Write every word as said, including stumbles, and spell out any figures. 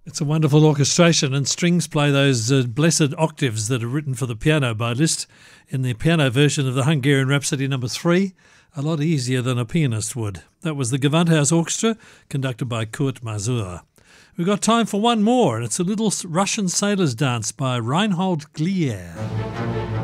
It's a wonderful orchestration, and strings play those uh, blessed octaves that are written for the piano by Liszt in the piano version of the Hungarian Rhapsody number three, a lot easier than a pianist would. That was the Gewandhaus Orchestra, conducted by Kurt Masur. We've got time for one more, and it's a little Russian sailor's dance by Reinhold Glier.